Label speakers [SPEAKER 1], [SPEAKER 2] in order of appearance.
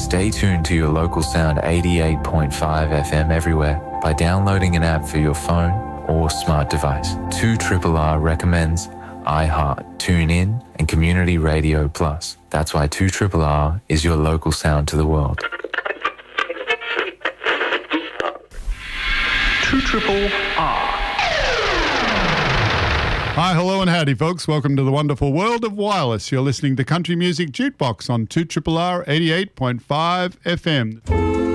[SPEAKER 1] Stay tuned to your local sound 88.5 FM everywhere by downloading an app for your phone or smart device. 2RRR recommends iHeart, TuneIn, and Community Radio Plus. That's why 2RRR is your local sound to the world.
[SPEAKER 2] 2RRR.
[SPEAKER 3] Hi, hello and howdy, folks. Welcome to the wonderful world of wireless. You're listening to Country Music Jukebox on 2RRR 88.5 FM.